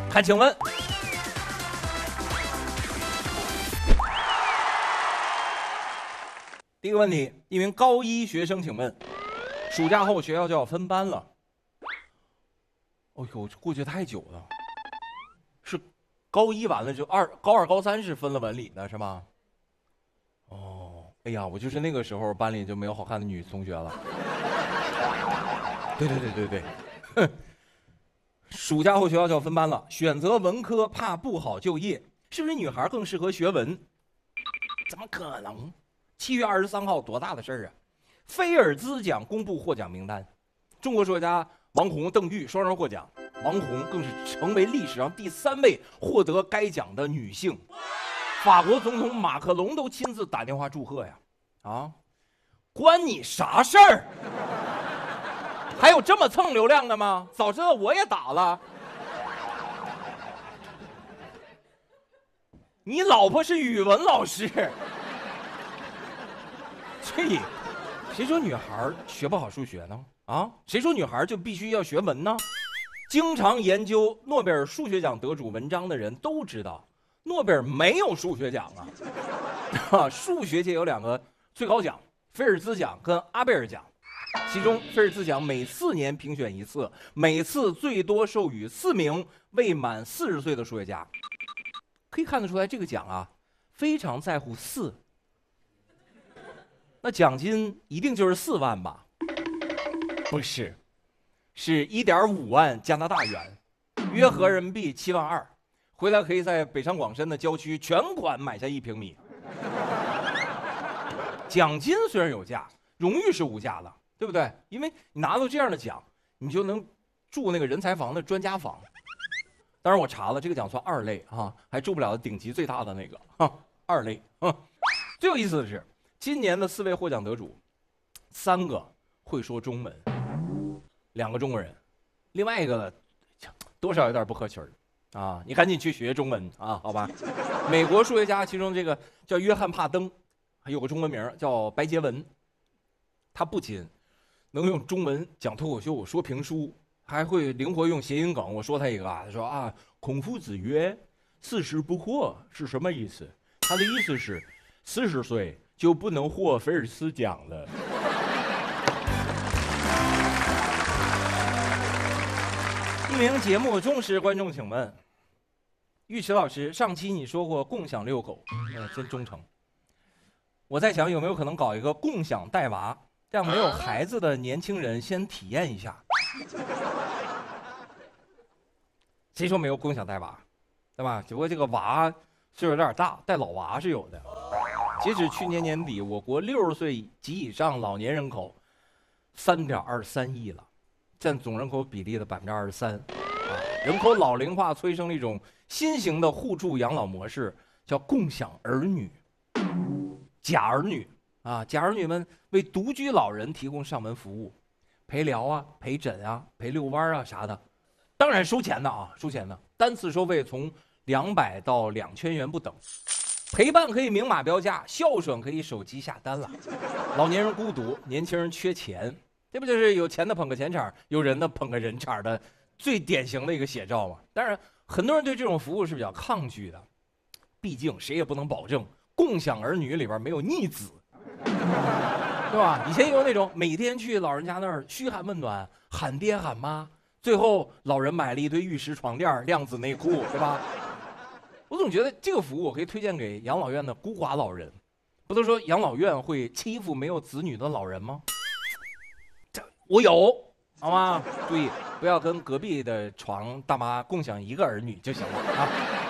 看，请问，第一个问题，一名高一学生，请问，暑假后学校就要分班了。哦呦，过去太久了，是高一完了就高二、高三是分了文理的是吗？哦，哎呀，我就是那个时候班里就没有好看的女同学了。对，暑假后学校就要分班了，选择文科怕不好就业，是不是女孩更适合学文？怎么可能？7月23号多大的事儿啊！菲尔兹奖公布获奖名单，中国数学家王洪、邓玉双人获奖，王洪更是成为历史上第3位获得该奖的女性。法国总统马克龙都亲自打电话祝贺呀！啊，关你啥事儿？还有这么蹭流量的吗？早知道我也打了。你老婆是语文老师，谁说女孩学不好数学呢？啊，谁说女孩就必须要学文呢？经常研究诺贝尔数学奖得主文章的人都知道，诺贝尔没有数学奖啊。数学界有2个最高奖，菲尔兹奖跟阿贝尔奖。其中菲尔兹奖每4年评选一次，每次最多授予4名未满40岁的数学家。可以看得出来，这个奖啊非常在乎4。那奖金一定就是4万吧？不是，是1.5万加拿大元，约合人民币7万2。回来可以在北上广深的郊区全款买下1平米。奖金虽然有价，荣誉是无价的。对不对？因为你拿到这样的奖，你就能住那个人才房的专家房。当然我查了，这个奖算2类啊，还住不了顶级最大的那个2类。最有意思的是，今年的4位获奖得主，3个会说中文，2个中国人，另外一个多少有点不合群啊。你赶紧去学中文啊，好吧？美国数学家其中这个叫约翰帕登，还有个中文名叫白洁文，他不仅能用中文讲脱口秀、说评书，还会灵活用谐音梗。我说他一个啊，他说啊，孔夫子曰：“40不惑是什么意思？”他的意思是，40岁就不能获菲尔兹奖了。一名节目忠实观众，请问，玉池老师，上期你说过共享遛狗，真忠诚。我在想有没有可能搞一个共享带娃。让没有孩子的年轻人先体验一下。谁说没有共享带娃，对吧？只不过这个娃岁数有点大，带老娃是有的。截止去年年底，我国60岁及以上老年人口3.23亿了，占总人口比例的23%。人口老龄化催生了一种新型的互助养老模式，叫共享儿女、假儿女。假儿女们为独居老人提供上门服务，陪聊啊、陪诊啊、陪遛弯啊啥的，当然收钱的啊，收钱的，单次收费从200到2000元不等。陪伴可以明码标价，孝顺可以手机下单了。老年人孤独，年轻人缺钱，这不就是有钱的捧个钱场，有人的捧个人场的最典型的一个写照吗？当然，很多人对这种服务是比较抗拒的，毕竟谁也不能保证共享儿女里边没有逆子。对吧？以前有那种每天去老人家那儿嘘寒问暖，喊爹喊妈，最后老人买了一堆玉石床垫、量子内裤，对吧？我总觉得这个服务我可以推荐给养老院的孤寡老人。不都说养老院会欺负没有子女的老人吗？这我有，好吗？注意不要跟隔壁的床大妈共享一个儿女就行了啊。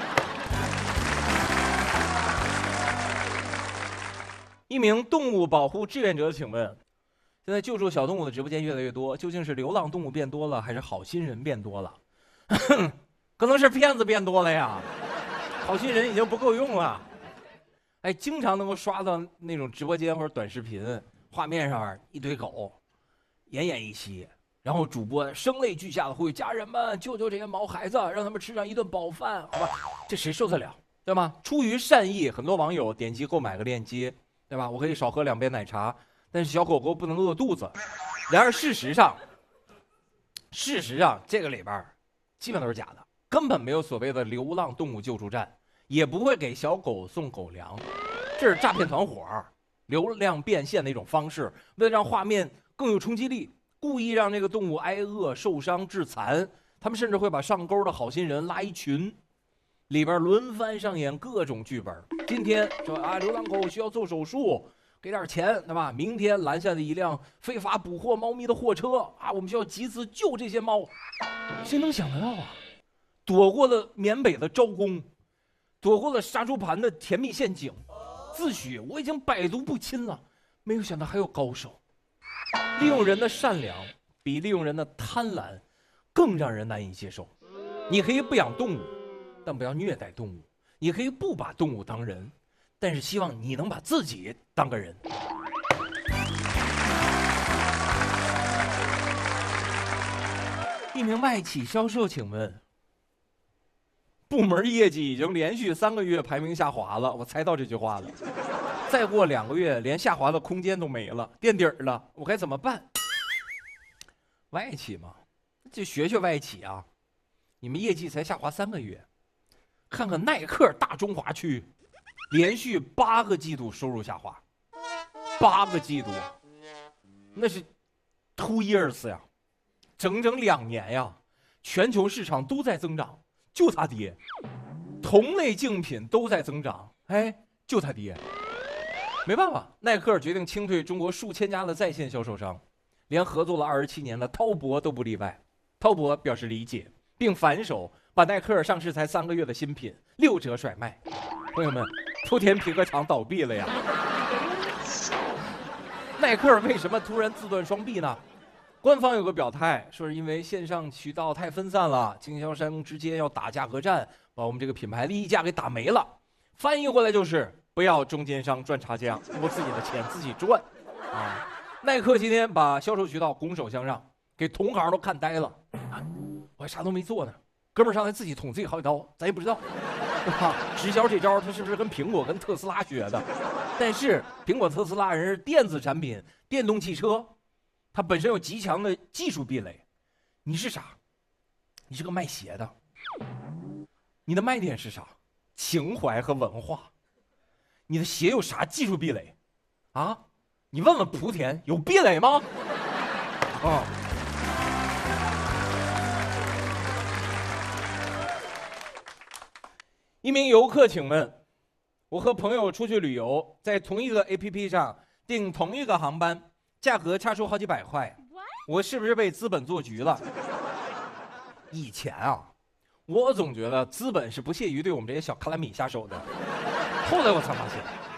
一名动物保护志愿者，请问，现在救助小动物的直播间越来越多，究竟是流浪动物变多了，还是好心人变多了？可能是骗子变多了呀，好心人已经不够用了。哎，经常能够刷到那种直播间或者短视频，画面上一堆狗，奄奄一息，然后主播声泪俱下的呼吁家人们救救这些毛孩子，让他们吃上一顿饱饭，好吧？这谁受得了，对吗？出于善意，很多网友点击购买个链接。对吧？我可以少喝2杯奶茶，但是小狗狗不能饿肚子。然而事实上，这个里边基本都是假的根本没有所谓的流浪动物救助站，也不会给小狗送狗粮，这是诈骗团伙流量变现的一种方式。为了让画面更有冲击力，故意让这个动物挨饿、受伤、致残，他们甚至会把上钩的好心人拉一群，里边轮番上演各种剧本。今天说流浪狗需要做手术，给点钱，对吧？明天拦下的一辆非法捕获猫咪的货车我们需要集资救这些猫。谁能想得到躲过了缅北的招工，躲过了杀猪盘的甜蜜陷阱，自诩我已经百毒不侵了，没有想到还有高手。利用人的善良比利用人的贪婪更让人难以接受。你可以不养动物，但不要虐待动物；你可以不把动物当人，但是希望你能把自己当个人。一名外企销售，请问，部门业绩已经连续3个月排名下滑了，我猜到这句话了。再过2个月，连下滑的空间都没了，垫底了，我该怎么办？外企嘛，就学外企你们业绩才下滑3个月，看看耐克大中华区，连续8个季度收入下滑，8个季度，那是 2 years 呀，整整2年呀，全球市场都在增长，就它跌，同类竞品都在增长，就它跌。没办法，耐克决定清退中国数千家的在线销售商，连合作了27年的滔博都不例外。滔博表示理解，并反手把耐克上市才3个月的新品6折甩卖。朋友们，莆田皮革厂倒闭了呀！耐克为什么突然自断双臂呢？官方有个表态，说是因为线上渠道太分散了，经销商之间要打价格战，把我们这个品牌利益价给打没了。翻译过来就是不要中间商赚差价，我自己的钱自己赚耐克今天把销售渠道拱手相让，给同行都看呆了我还啥都没做呢，哥们儿上来自己捅自己好几刀，咱也不知道直销这招他是不是跟苹果跟特斯拉学的？但是苹果特斯拉人是电子产品，电动汽车，它本身有极强的技术壁垒。你是啥？你是个卖鞋的，你的卖点是啥？情怀和文化。你的鞋有啥技术壁垒你问问莆田有壁垒吗？一名游客，请问，我和朋友出去旅游，在同一个 APP 上订同一个航班，价格差出好几百块，我是不是被资本做局了？以前我总觉得资本是不屑于对我们这些小卡拉米下手的，后来我才发现，